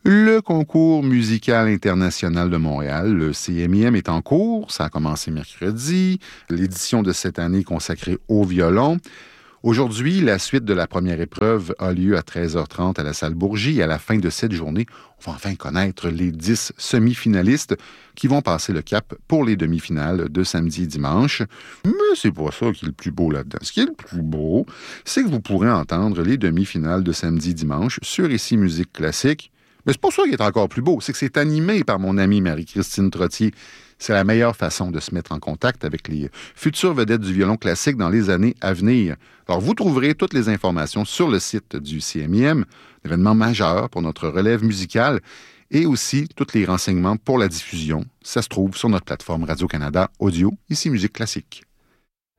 Le concours musical international de Montréal, le CMIM, est en cours. Ça a commencé mercredi. L'édition de cette année est consacrée au violon. Aujourd'hui, la suite de la première épreuve a lieu à 13h30 à la salle Bourgie. Et à la fin de cette journée, on va enfin connaître les 10 semi-finalistes qui vont passer le cap pour les demi-finales de samedi et dimanche. Mais c'est pas ça qui est le plus beau là-dedans. Ce qui est le plus beau, c'est que vous pourrez entendre les demi-finales de samedi et dimanche sur Ici Musique Classique. Mais c'est pas ça qui est encore plus beau, c'est que c'est animé par mon amie Marie-Christine Trottier. C'est la meilleure façon de se mettre en contact avec les futures vedettes du violon classique dans les années à venir. Alors, vous trouverez toutes les informations sur le site du CMIM, l'événement majeur pour notre relève musicale, et aussi tous les renseignements pour la diffusion. Ça se trouve sur notre plateforme Radio-Canada Audio, Ici Musique Classique.